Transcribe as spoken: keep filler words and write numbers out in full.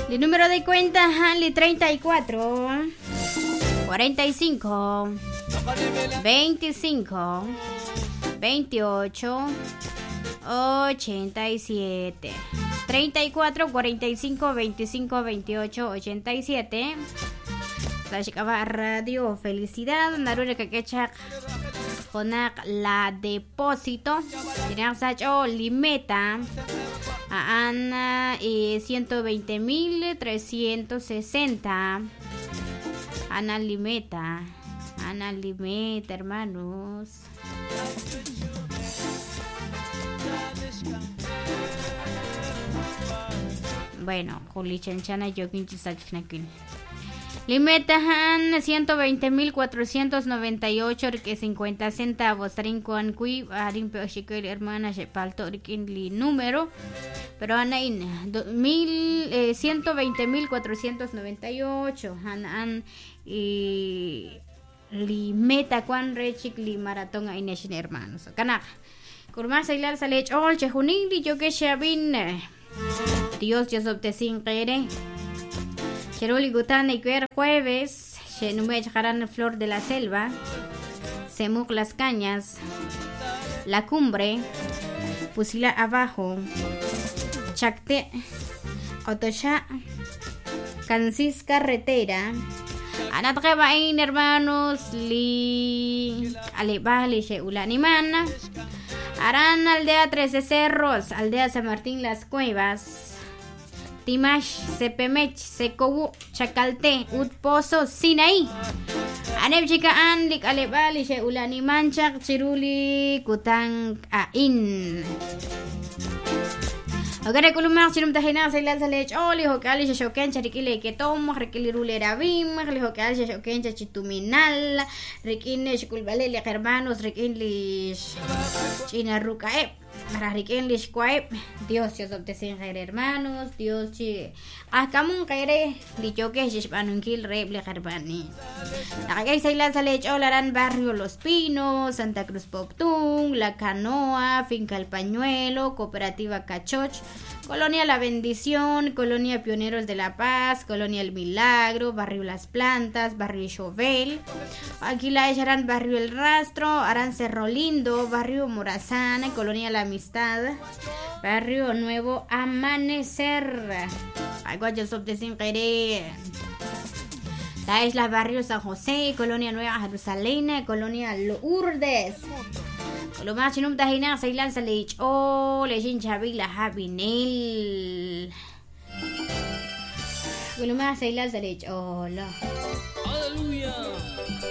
El número de cuenta Hanley treinta y cuatro, cuarenta y cinco, veinticinco, veintiocho, ochenta y siete. treinta y cuatro, cuarenta y cinco, veinticinco, veintiocho, ochenta y siete. Sashikaba Radio Felicidad, Narure Kakechak, Jonak La Depósito, Tirak Sacho Limeta, a Ana y ciento veinte mil trescientos sesenta. Ana Limeta, Ana Limeta, hermanos. Bueno, Juli Chanchana, yo pinche Sachnakin. Limetahan ciento veinte mil cuatrocientos noventa y ocho que cincuenta centavos. Rincuan Cui, Arin Peochikel, hermana Shepalto, Rikin número. Pero Anain, mil ciento veinte mil cuatrocientos noventa y ocho. Hanan y Limeta Quan Rechik Li Maratón Aineshin, hermanos. Canak. Kurmas Ailar Salech, Ol Chejunin, yo que Shabin. Dios, yo sobte sin querer. Cheroli Gutana y Cuer jueves, Shenume Jaran Flor de la Selva, Semuc Las Cañas, La Cumbre, Pusila Abajo, Chacte, Otosha, Cansis Carretera, Anatrabain, hermanos, Li Alebali, Sheulanimana, Aran Aldea trece Cerros, Aldea San Martín Las Cuevas, Timash, Cepemech, Secobu, Chacalte, Utpozo, Sinaí. Anebchika Andik, Alebali, Sheulani Manchak, Chiruli, Kutang, Ain. Ogare Kulumar, Chirum Tahina, Sailal Salech, Oli, Hokali, Shoken, Charikile, Ketom, Rekili Rulera Bim, Hokali, Shoken, Chituminal, Rekin, Shikulbale, hermanos, Rekin, China Rukae. Rikin Lishquaip, Dios, Dios obtecen hermanos, Dios chi. Akamun kaire, Lichoke, Shishpanunkil, Reble Herbani. Akay Sailal Salech, Olaran Barrio Los Pinos, Santa Cruz Poptung, La Canoa, Finca El Pañuelo, Cooperativa Cachoch, Colonia La Bendición, Colonia Pioneros de la Paz, Colonia El Milagro, Barrio Las Plantas, Barrio Chovel. Aquí la echarán Barrio El Rastro, Aran Cerro Lindo, Barrio Morazán, Colonia La Amistad, Barrio Nuevo Amanecer. Aguayos obtecen querer. La isla Barrio San José, Colonia Nueva Jerusalén, Colonia Lourdes. Lo más chinum tahina Sailan Salich o Lejin Chavila Habinel. Lo más Sailan Salich o la. Aleluya.